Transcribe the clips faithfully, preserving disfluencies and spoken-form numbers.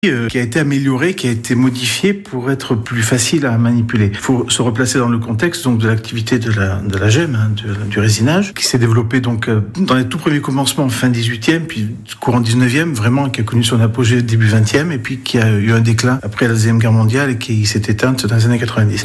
euh, qui a été amélioré, qui a été modifié pour être plus facile à manipuler. Il faut se replacer dans le contexte donc de l'activité de la, de la gemme, hein, de, du résinage, qui s'est développé donc euh, dans les tout premiers commencements fin dix-huitième, puis courant dix-neuvième, vraiment, qui a connu son apogée début vingtième, et puis qui a eu un déclin après la Deuxième Guerre mondiale et qui s'est éteinte dans les années quatre-vingt-dix.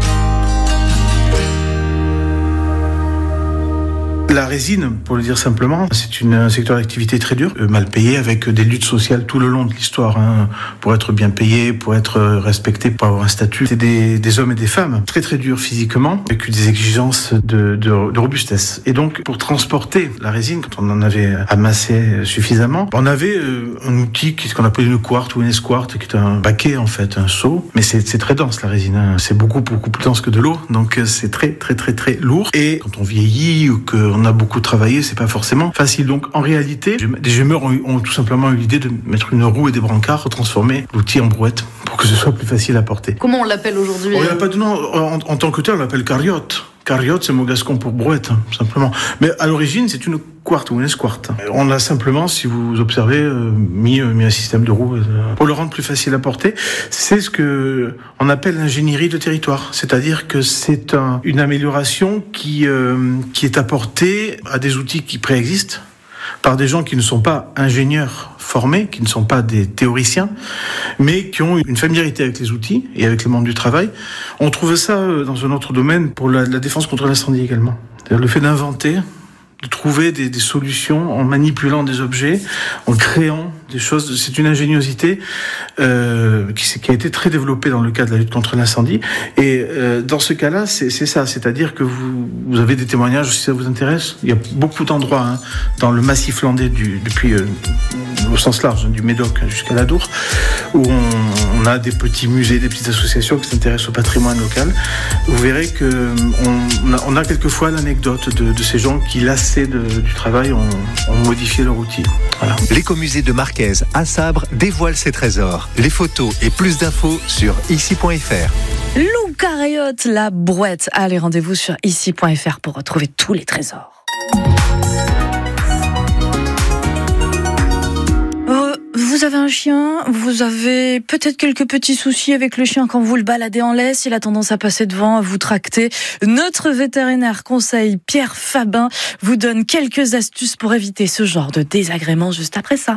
La résine, pour le dire simplement, c'est une, un secteur d'activité très dur, mal payé, avec des luttes sociales tout le long de l'histoire, hein, pour être bien payé, pour être respecté, pour avoir un statut. C'est des, des hommes et des femmes très très durs physiquement, avec des exigences de, de, de robustesse. Et donc, pour transporter la résine, quand on en avait amassé suffisamment, on avait euh, un outil, ce qu'on appelait une quarte ou une esquarte, qui est un baquet en fait, un seau. Mais c'est, c'est très dense la résine, hein. C'est beaucoup beaucoup plus dense que de l'eau, donc c'est très très très très lourd. Et quand on vieillit ou qu'on a beaucoup travaillé, c'est pas forcément facile. Donc en réalité, les gemeurs ont, ont tout simplement eu l'idée de mettre une roue et des brancards pour transformer l'outil en brouette pour que ce soit plus facile à porter. Comment on l'appelle aujourd'hui? On n'a pas de nom. En, en tant que tel, on l'appelle carriote. Cariote, c'est mot gascon pour brouette, hein, simplement. Mais à l'origine, c'est une quarte ou une esquarte. On a simplement, si vous observez, euh, mis, euh, mis un système de roues euh, pour le rendre plus facile à porter. C'est ce que on appelle l'ingénierie de territoire. C'est-à-dire que c'est un, une amélioration qui, euh, qui est apportée à des outils qui préexistent par des gens qui ne sont pas ingénieurs formés, qui ne sont pas des théoriciens, mais qui ont une familiarité avec les outils et avec le monde du travail. On trouve ça dans un autre domaine pour la, la défense contre l'incendie également. C'est-à-dire le fait d'inventer, de trouver des, des solutions en manipulant des objets, en créant des choses. C'est une ingéniosité euh, qui, qui a été très développée dans le cadre de la lutte contre l'incendie. Et euh, dans ce cas-là, c'est, c'est ça. C'est-à-dire que vous, vous avez des témoignages, si ça vous intéresse. Il y a beaucoup d'endroits hein, dans le massif landais, du, depuis euh, au sens large, du Médoc jusqu'à l'Adour, où on, on a des petits musées, des petites associations qui s'intéressent au patrimoine local. Vous verrez que on a, on a quelquefois l'anecdote de, de ces gens qui lassent De, du travail ont, ont modifié leur outil. Voilà. L'écomusée de Marquez à Sabre dévoile ses trésors. Les photos et plus d'infos sur ici point f r. Lou Cariote, la brouette. Allez, rendez-vous sur ici point f r pour retrouver tous les trésors. Vous avez un chien, vous avez peut-être quelques petits soucis avec le chien quand vous le baladez en laisse, il a tendance à passer devant, à vous tracter. Notre vétérinaire conseil Pierre Fabin vous donne quelques astuces pour éviter ce genre de désagrément juste après ça.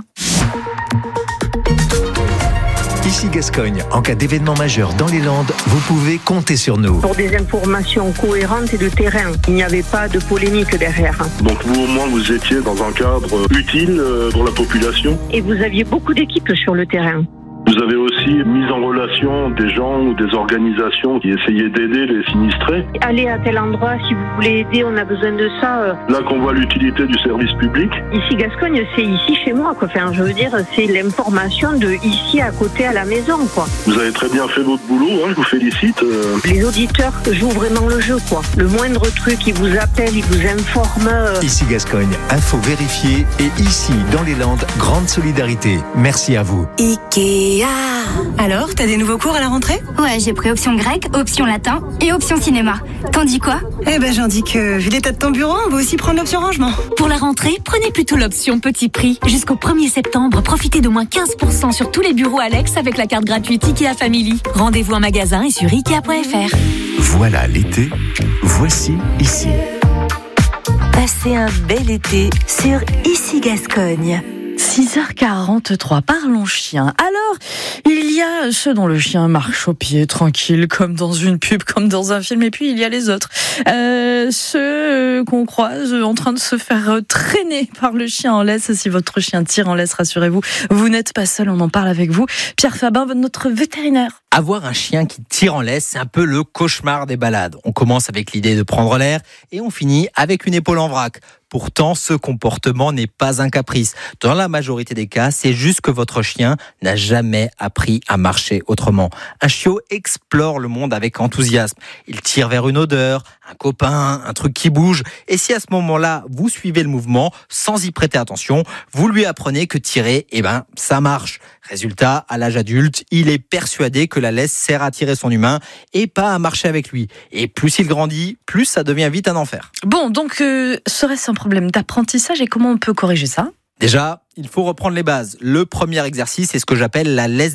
Ici Gascogne, en cas d'événement majeur dans les Landes, vous pouvez compter sur nous. Pour des informations cohérentes et de terrain, il n'y avait pas de polémique derrière. Donc vous au moins vous étiez dans un cadre utile pour la population. Et vous aviez beaucoup d'équipes sur le terrain. Vous avez aussi mis en relation des gens ou des organisations qui essayaient d'aider les sinistrés. Allez à tel endroit, si vous voulez aider, on a besoin de ça. Là qu'on voit l'utilité du service public. Ici Gascogne, c'est ici chez moi, quoi. Enfin, je veux dire, c'est l'information de ici à côté à la maison, quoi. Vous avez très bien fait votre boulot, hein, je vous félicite. Euh... Les auditeurs jouent vraiment le jeu, quoi. Le moindre truc, ils vous appellent, ils vous informent. Euh... Ici Gascogne, info vérifiée et ici, dans les Landes, grande solidarité. Merci à vous. Ikea. Alors, t'as des nouveaux cours à la rentrée? Ouais, j'ai pris option grec, option latin et option cinéma. T'en dis quoi? Eh ben, j'en dis que, vu l'état de ton bureau, on va aussi prendre l'option rangement. Pour la rentrée, prenez plutôt l'option petit prix. Jusqu'au premier septembre, profitez d'au moins quinze pour cent sur tous les bureaux Alex avec la carte gratuite Ikea Family. Rendez-vous en magasin et sur ikea point f r. Voilà l'été, voici ici. Passez un bel été sur Ici Gascogne. six heures quarante-trois, parlons chien. Alors, il y a ceux dont le chien marche au pied, tranquille, comme dans une pub, comme dans un film, et puis il y a les autres. Euh, ceux qu'on croise en train de se faire traîner par le chien en laisse. Si votre chien tire en laisse, rassurez-vous, vous n'êtes pas seul, on en parle avec vous. Pierre Fabin, notre vétérinaire. Avoir un chien qui tire en laisse, c'est un peu le cauchemar des balades. On commence avec l'idée de prendre l'air et on finit avec une épaule en vrac. Pourtant, ce comportement n'est pas un caprice. Dans la majorité des cas, c'est juste que votre chien n'a jamais appris à marcher autrement. Un chiot explore le monde avec enthousiasme. Il tire vers une odeur, un copain, un truc qui bouge. Et si à ce moment-là, vous suivez le mouvement sans y prêter attention, vous lui apprenez que tirer, eh ben, ça marche. Résultat, à l'âge adulte, il est persuadé que la laisse sert à tirer son humain et pas à marcher avec lui. Et plus il grandit, plus ça devient vite un enfer. Bon, donc, euh, serait-ce un problème d'apprentissage et comment on peut corriger ça ? Déjà, il faut reprendre les bases. Le premier exercice, c'est ce que j'appelle la laisse